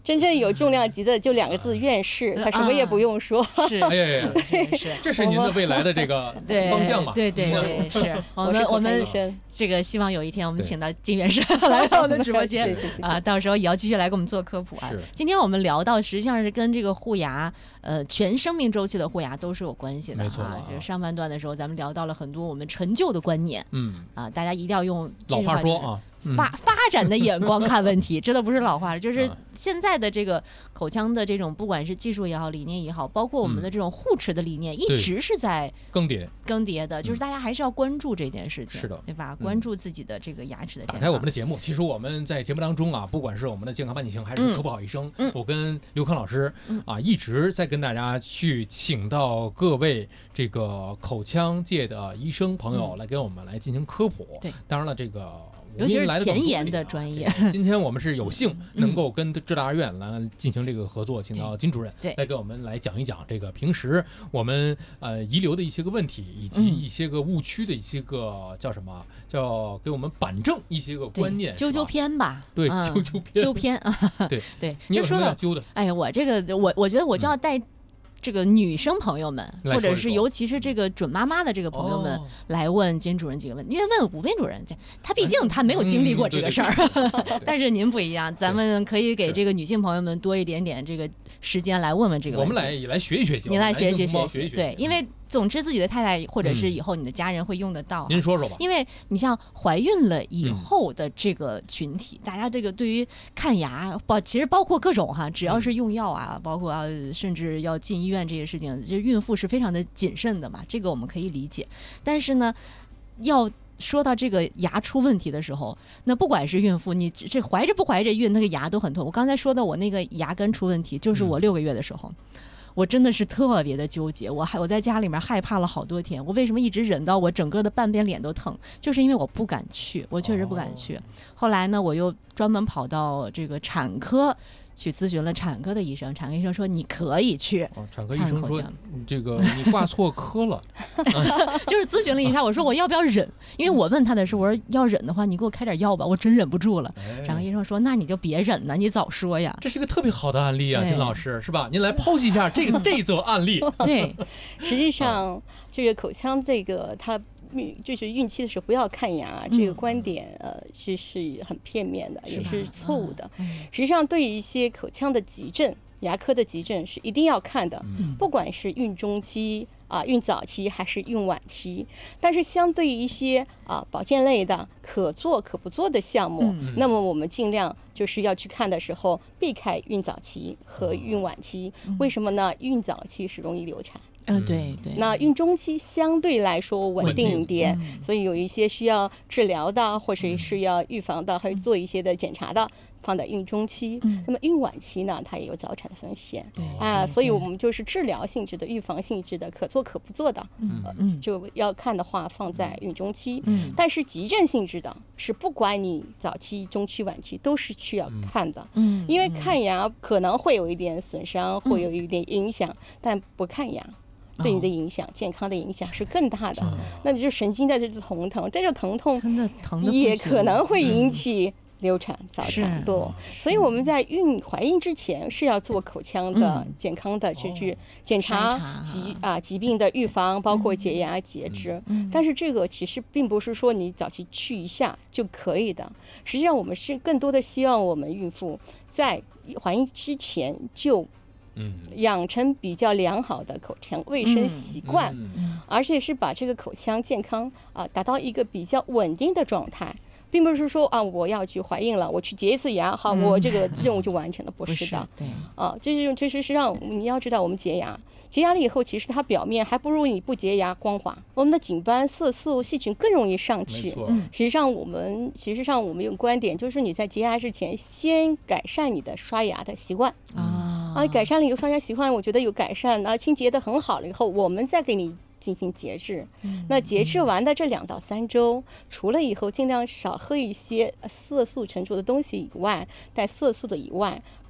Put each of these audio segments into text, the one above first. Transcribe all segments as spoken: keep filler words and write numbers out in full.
真正有重量级的就两个字院士，他什么也不用说。 是， 哎呀呀， 是是， 这是您的未来的这个方向嘛？ 对对对，是我们我们这个希望有一天我们请到金院士来到我的直播间啊，到时候也要继续来给我们做科普啊。今天我们聊到实际上是跟这个护牙，呃，全生命周期的护牙都是有关系的啊。就是上半段的时候，咱们聊到了很多我们陈旧的观念，嗯啊，大家一定要用老话说啊。 发发展的眼光看问题，这都不是老话，就是现在的这个口腔的这种，不管是技术也好，理念也好，包括我们的这种护齿的理念，一直是在更迭更迭的，就是大家还是要关注这件事情， 是的， 对吧？关注自己的这个牙齿的健康。 打开我们的节目，其实我们在节目当中啊，不管是我们的健康半径行，还是科普好医生，我跟刘康老师啊，一直在跟大家去请到各位这个口腔界的医生朋友来跟我们来进行科普。对，当然了，这个。 尤其是前沿的专业， 今天我们是有幸能够跟浙大二院来进行这个合作，请到金主任来给我们来讲一讲这个平时我们呃遗留的一些个问题，以及一些个误区的一些个叫什么叫给我们板正一些个观念， 揪揪偏吧， 对，揪揪偏， 揪偏啊， 对对， 你有什么要揪的？ 哎呀，我这个我我觉得我就要带。这个女生朋友们，或者是尤其是这个准妈妈的这个朋友们，来问金主任几个问题，因为问吴斌主任，他毕竟他没有经历过这个事儿，但是您不一样，咱们可以给这个女性朋友们多一点点这个时间来问问这个问题。 我们来也来学一学习， 你来学习学习，对，因为总之自己的太太或者是以后你的家人会用得到。 您说说吧。 因为你像怀孕了以后的这个群体，大家这个对于看牙，包其实包括各种哈，只要是用药啊，包括啊甚至要进医院这些事情。就孕妇是非常的谨慎的嘛，这个我们可以理解。但是呢，要说到这个牙出问题的时候，那不管是孕妇，你这怀着不怀着孕，那个牙都很痛。我刚才说的，我那个牙根出问题，就是我六个月的时候。嗯，我真的是特别的纠结，我还我在家里面害怕了好多天。我为什么一直忍到我整个的半边脸都疼？就是因为我不敢去，我确实不敢去。哦，后来呢，我又专门跑到这个产科去咨询了产科的医生，产科医生说你可以去。 哦，产科医生说这个你挂错科了， 就是咨询了一下，我说我要不要忍？因为我问他的是，我说要忍的话，你给我开点药吧，我真忍不住了。哎，产科医生说，那你就别忍了，你早说呀。 这是一个特别好的案例啊，金老师是吧？您来剖析一下这个这则案例。 对， 实际上这个口腔这个它。就是孕期的时候不要看牙，嗯，这个观点呃是是很片面的，也是错误的。嗯，实际上，对于一些口腔的急症、牙科的急症是一定要看的，嗯，不管是孕中期啊、呃、孕早期还是孕晚期。但是，相对于一些啊、呃、保健类的可做可不做的项目，嗯，那么我们尽量就是要去看的时候避开孕早期和孕晚期。嗯，为什么呢？孕早期是容易流产。 嗯、呃，对对。 那孕中期相对来说稳定一点，嗯，所以有一些需要治疗的，或者是要预防的，还做一些的检查的，放在孕中期。嗯，那么孕晚期呢，它也有早产的风险。对啊，所以我们就是治疗性质的、预防性质的，可做可不做的，嗯，呃、就要看的话放在孕中期。嗯，但是急症性质的，是不管你早期、中期、晚期都是需要看的。嗯，因为看牙可能会有一点损伤，会有一点影响，但不看牙。对你的影响，哦，健康的影响是更大的。哦，那么就神经的这种疼痛，这种疼痛真的疼也可能会引起流产、嗯、早产多。所以我们在孕怀孕之前是要做口腔的、嗯、健康的去去检查疾啊疾病的预防，包括洁牙、截肢。嗯，但是这个其实并不是说你早期去一下就可以的。实际上，我们是更多的希望我们孕妇在怀孕之前就。嗯，养成比较良好的口腔卫生习惯，嗯嗯，而且是把这个口腔健康啊达到一个比较稳定的状态，并不是说啊我要去怀孕了，我去洁一次牙，好，嗯，我这个任务就完成了，不是的。对，啊，这是这是实际上你要知道，我们洁牙，洁牙了以后，其实它表面还不如你不洁牙光滑，我们的菌斑、色素、细菌更容易上去。实际上我们实际上我们用观点就是你在洁牙之前，先改善你的刷牙的习惯啊。啊，改善了以后刷牙习惯，我觉得有改善啊，清洁的很好了以后，我们再给你进行节制。嗯，那节制完的这两到三周，除了以后尽量少喝一些色素沉着的东西以外，带色素的以外，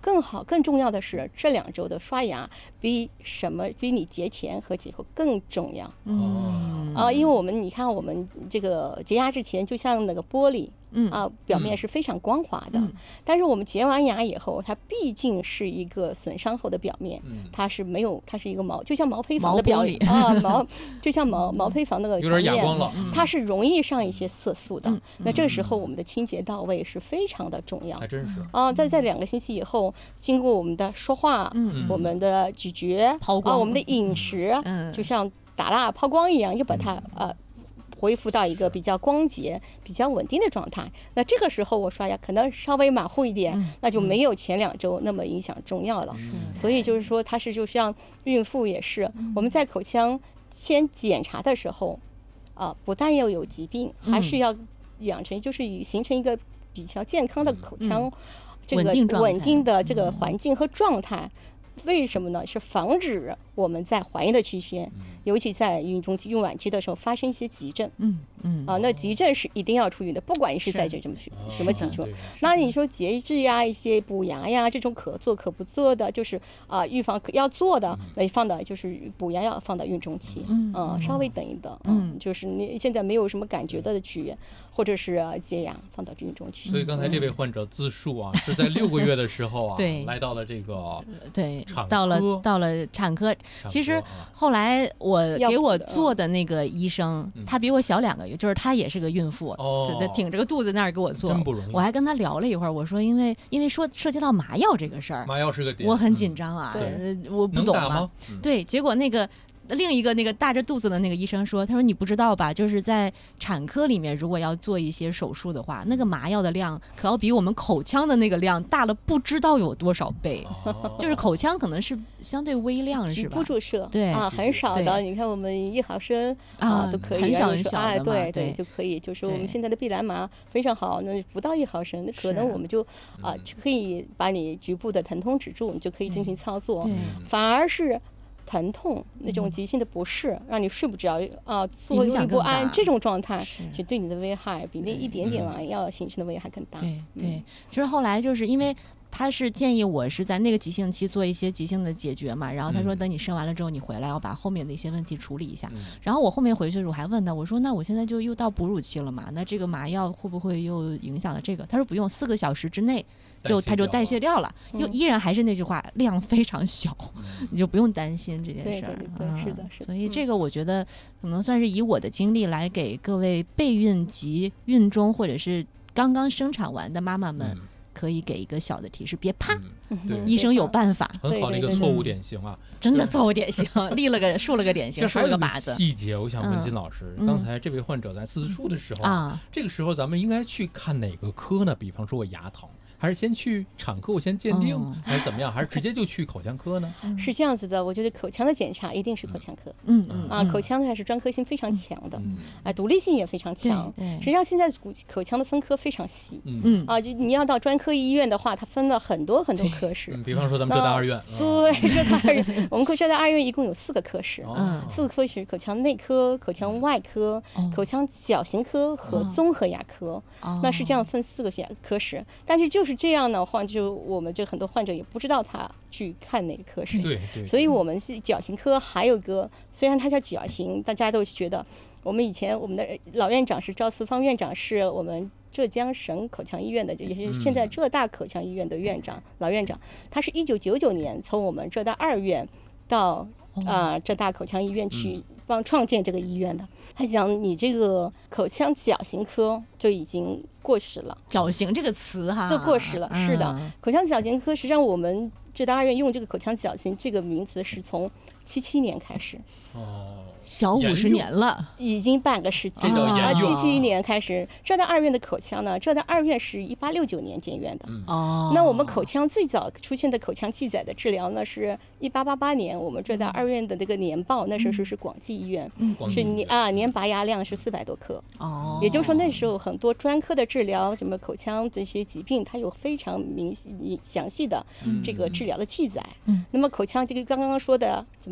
更好更重要的是这两周的刷牙比什么比你节前和节后更重要。 嗯啊，因为我们你看我们这个洁牙之前就像那个玻璃。 嗯啊，表面是非常光滑的， 嗯、 但是我们洁完牙以后，它毕竟是一个损伤后的表面， 嗯、 它是没有，它是一个毛，就像毛坯房的表面啊，毛就像毛毛坯房那个有点哑光了， 它是容易上一些色素的。 嗯、 那这个时候我们的清洁到位是非常的重要， 还真是啊。在在两个星期以后，经过我们的说话， 嗯、 我们的咀嚼， 抛光， 啊，我们的饮食， 嗯、 就像打蜡抛光一样，又把它呃。恢复到一个比较光洁、比较稳定的状态。那这个时候我刷牙可能稍微马虎一点， 嗯、 那就没有前两周那么影响重要了。 嗯、 所以就是说，它是就像孕妇也是， 嗯、 我们在口腔先检查的时候，啊、呃，不但要有疾病，还是要养成就是以形成一个比较健康的口腔、 嗯、 这个稳定的这个环境和状态。为什么呢？是防止我们在怀孕的期间，尤其在孕中期、孕晚期的时候发生一些急症。 嗯嗯啊，那急症是一定要出院的，不管你是在这什么什么急症。那你说节制呀、一些补牙呀，这种可做可不做的，就是啊，预防要做的，那放到就是补牙要放到孕中期， 嗯啊，稍微等一等， 嗯， 就是你现在没有什么感觉的去，或者是洁牙放到孕中期。 所以刚才这位患者自述啊，是在六个月的时候啊， 对， 来到了这个对。 产科到了到了产科，其实后来我给我做的那个医生，他比我小两个月，就是他也是个孕妇，就在挺着个肚子那儿给我做， 真不容易。 我还跟他聊了一会儿，我说因为因为说涉及到麻药这个事儿， 麻药是个点， 我很紧张啊，我不懂嘛，对，结果那个。另一个那个大着肚子的那个医生说，他说你不知道吧，就是在产科里面，如果要做一些手术的话，那个麻药的量可要比我们口腔的那个量大了不知道有多少倍， 哦、 就是口腔可能是相对微量是吧？ 局部注射， 对啊，很少的。你看我们一毫升啊都可以， 很小很小哎， 的对对就可以。就是我们现在的必然麻非常好，那不到一毫升，那可能我们就啊就可以把你局部的疼痛止住，你就可以进行操作，反而是。疼痛那种急性的不适，嗯、让你睡不着啊，坐立不安，这种状态是对你的危害比那一点点麻药形成的危害更大。 对对，嗯、其实后来就是因为他是建议我是在那个急性期做一些急性的解决嘛，然后他说等你生完了之后你回来要把后面的一些问题处理一下。嗯、然后我后面回去的时候我还问他，我说那我现在就又到哺乳期了嘛，那这个麻药会不会又影响了这个？他说不用，四个小时之内。就它就代谢掉了，就依然还是那句话，量非常小，你就不用担心这件事儿。 对，是的，是的。 所以这个我觉得可能算是以我的经历来给各位备孕及孕中或者是刚刚生产完的妈妈们，可以给一个小的提示，别怕， 对， 医生有办法。 很好的一个错误典型啊， 真的错误典型，立了个竖了个典型，竖了个靶子。 细节，我想问金老师，刚才这位患者在自述的时候啊，这个时候咱们应该去看哪个科呢？比方说我牙疼。还是先去产科，我先鉴定，哦、还是怎么样？还是直接就去口腔科呢？ 是这样子的，我觉得口腔的检查一定是口腔科。 嗯嗯啊，口腔还是专科性非常强的，嗯、啊，独立性也非常强。实际上现在口腔的分科非常细。 嗯啊，就你要到专科医院的话，它分了很多很多科室。 嗯、比方说咱们浙大二院。 啊、对，浙大二院，我们浙大二院一共有四个科室。 嗯， 四个科室：口腔内科、口腔外科、 哦、 口腔矫形科和综合牙科。 哦、 那是这样分四个科室，但是就是这样的话。就我们这很多患者也不知道他去看哪个科室， 对对， 所以我们是矫形科，还有个虽然它叫矫形，大家都觉得我们以前我们的老院长是赵思芳院长，是我们浙江省口腔医院的，也是现在浙大口腔医院的院长，嗯、老院长，他是一九九九年从我们浙大二院到啊、呃、浙大口腔医院去帮创建这个医院的。他讲你这个口腔矫形科就已经过时了， 矫形这个词哈， 就过时了。 嗯、 是的，口腔矫形科实际上我们浙大二院用这个口腔矫形这个名词是从七七年开始。 哦， 小五十年了， 已经半个世纪了啊！七七年开始，浙大二院的口腔呢，浙大二院是一八六九年建院的。 哦、 嗯，那我们口腔最早出现的口腔记载的治疗呢，是一八八八年我们浙大二院的这个年报，嗯、那时候是广济医院， 嗯、 是年啊年拔牙量是四百多克。 哦， 也就是说那时候很多专科的治疗，什么口腔这些疾病，它有非常明详细的这个治疗的记载。 嗯， 那么口腔这个刚刚说的怎么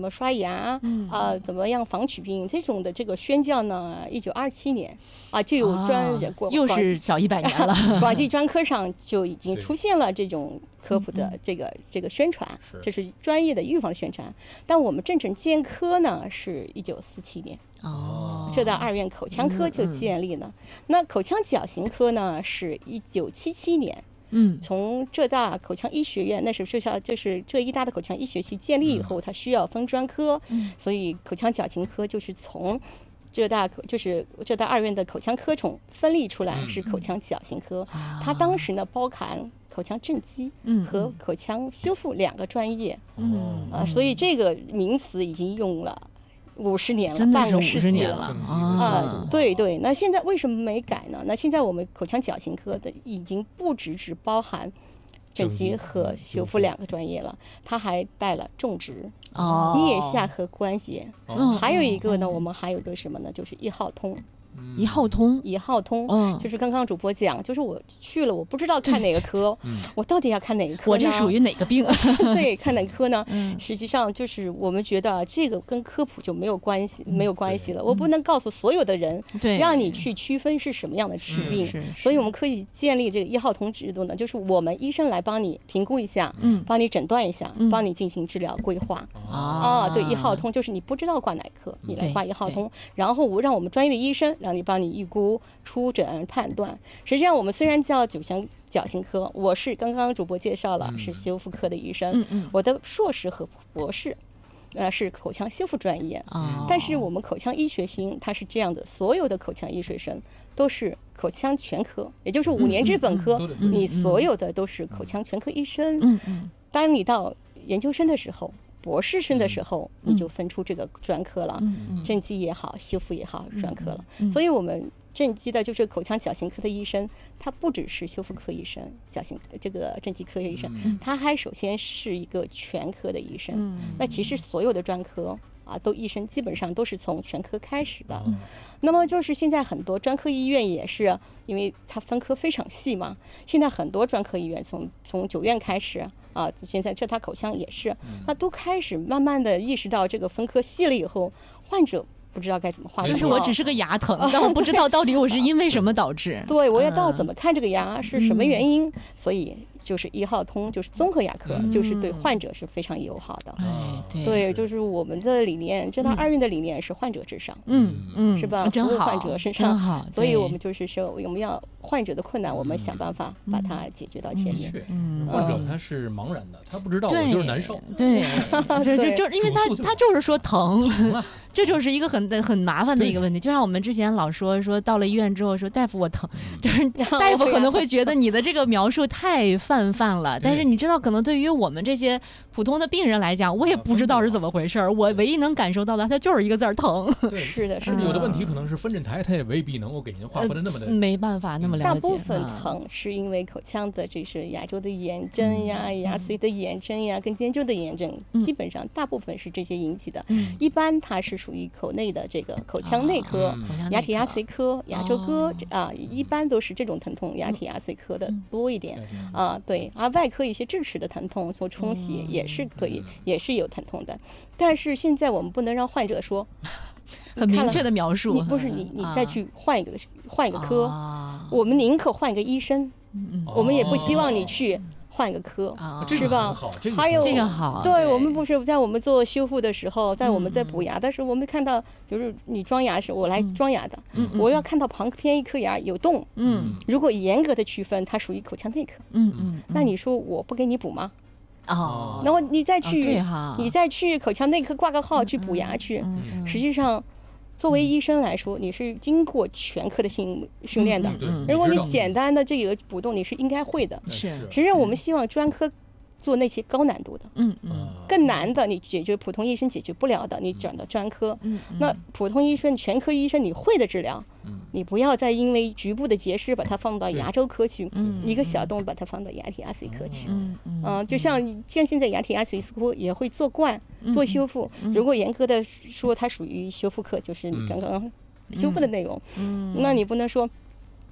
么刷牙，嗯啊、呃，怎么样防龋病这种的这个宣教呢，一九二七年啊就有专人过、 啊，又是小一百年了， 广济专科上就已经出现了这种科普的这个、嗯、这个宣传，这是专业的预防宣传。但我们正诊健科呢是一九四七年。哦，浙大二院口腔科就建立了。嗯嗯、那口腔矫形科呢，是一九七七年，嗯，从浙大口腔医学院那时候是就是浙医大的口腔医学系建立以后，它需要分专科，嗯、所以口腔矫形科就是从浙大就是浙大二院的口腔科中分立出来，是口腔矫形科。嗯、它当时呢包含口腔正畸和口腔修复两个专业，嗯啊，所以这个名词已经用了五十年了， 真的是五半个世纪十年了啊！对对，那现在为什么没改呢？那现在我们口腔矫形科的已经不只只包含正畸和修复两个专业了，它还带了种植、哦、颞下颌关节，哦、还有一个呢，哦、我们还有一个什么呢？就是一号通。 一号通， 一号通，嗯，就是刚刚主播讲，就是我去了，我不知道看哪个科，我到底要看哪个科呢？ 我这属于哪个病？ 对，看哪个科呢？嗯、实际上就是我们觉得这个跟科普就没有关系，嗯、没有关系了。我不能告诉所有的人，对，让你去区分是什么样的疾病。嗯、所以我们可以建立这个一号通制度呢，就是我们医生来帮你评估一下，嗯，帮你诊断一下，嗯、帮你进行治疗规划。啊, 啊，对，一号通就是你不知道挂哪科，你来挂一号通，然后我让我们专业的医生。让你帮你预估、出诊、判断。实际上，我们虽然叫口腔矫形科，我是刚刚主播介绍了、嗯、是修复科的医生，嗯嗯、我的硕士和博士，呃是口腔修复专业。哦、但是我们口腔医学系它是这样的，所有的口腔医学生都是口腔全科，也就是五年制本科，嗯嗯嗯、你所有的都是口腔全科医生。嗯嗯、当你到研究生的时候。博士生的时候，嗯、你就分出这个专科了，嗯、正畸也好，修复也好，专科了。嗯、所以，我们正畸的就是口腔矫形科的医生，他不只是修复科医生、矫形这个正畸科医生，嗯、他还首先是一个全科的医生。嗯、那其实所有的专科啊，都医生基本上都是从全科开始的。嗯、那么就是现在很多专科医院也是，因为它分科非常细嘛。现在很多专科医院从从九院开始。啊，现在浙大口腔也是，那都开始慢慢的意识到这个分科细了以后，患者不知道该怎么化。 就是我只是个牙疼，但我不知道到底我是因为什么导致。 对，我要到怎么看这个牙是什么原因，嗯、所以就是一号通就是综合牙科，嗯、就是对患者是非常友好的。 嗯、对, 对，就是我们的理念，浙大二院的理念是患者至上， 嗯嗯， 是吧？ 真好， 患者身上，好。所以我们就是说，我们要患者的困难，我们想办法把它解决到前面。 嗯，患者他是茫然的，他不知道我就是难受。 对，就就就因为他他就是说疼，这就是一个很很麻烦的一个问题。就像我们之前老说说到了医院之后说大夫我疼，就是大夫可能会觉得你的这个描述太泛泛了。但是你知道，可能对于我们这些普通的病人来讲，我也不知道是怎么回事，我唯一能感受到的，它就是一个字儿疼。 对， 是的，是的。有的问题可能是分诊台，它也未必能够给您划分的那么的， 呃、没办法那么了解。 大部分疼是因为口腔的，这是牙周的炎症呀、嗯、牙髓的炎症呀、跟肩周的炎症，嗯、基本上大部分是这些引起的。嗯、一般它是属于口内的这个口腔内科、哦嗯、牙体牙髓科、牙周科、哦、啊，一般都是这种疼痛，牙体牙髓科的多一点、嗯、啊。对，而外科一些智齿的疼痛做冲洗也是可以，嗯、也是有疼痛的。但是现在我们不能让患者说。 很明确的描述， 你不是你，你再去换一个、啊、换一个科，啊、我们宁可换一个医生，嗯、我们也不希望你去换一个科， 啊、 是吧？还有这个好， 对，我们不是在我们做修复的时候，在我们在补牙的时候，嗯、我们看到，比如你装牙时，我来装牙的，嗯、我要看到旁边一颗牙有洞，嗯，如果严格的区分，它属于口腔内科，嗯嗯，那你说我不给你补吗？哦，然后你再去，哦、你再去口腔内科挂个号去补牙去，嗯嗯、实际上，作为医生来说，你是经过全科的训训练的。嗯嗯、如果你简单的这个补洞，你是应该会的。是，实际上我们希望专科做那些高难度的，嗯嗯，更难的你解决普通医生解决不了的，你转到专科。嗯，那普通医生、全科医生你会的治疗。你不要再因为局部的结石把它放到牙周科去，嗯、一个小洞把它放到牙体牙髓科去，嗯嗯、呃，就像像现在牙体牙髓科也会做灌、嗯、做修复，嗯、如果严格的说它属于修复科，就是你刚刚修复的内容，嗯、那你不能说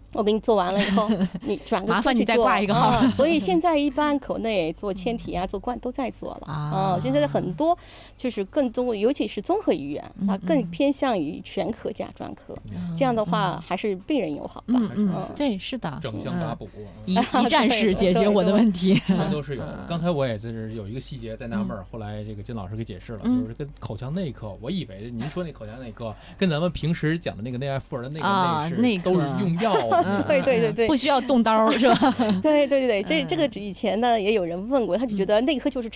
我给你做完了以后，你转个麻烦你再挂一个号、 啊。所以现在一般口内做纤体啊、做冠都在做了啊、呃。现在很多就是更多，尤其是综合医院，它更偏向于全科加专科。嗯、这样的话，还是病人友好吧？ 嗯嗯，嗯对，是的， 整项大补， 一一站式解决我的问题， 这都是有的。刚才我也就是有一个细节在纳闷，后来这个金老师给解释了，就是跟口腔内科，我以为您说那口腔内科跟咱们平时讲的那个内外妇儿的那个内是、啊、都是用药。 嗯、对对对对， 不需要动刀是吧？ 对对对对，这这个以前呢也有人问过，他就觉得内科就是吃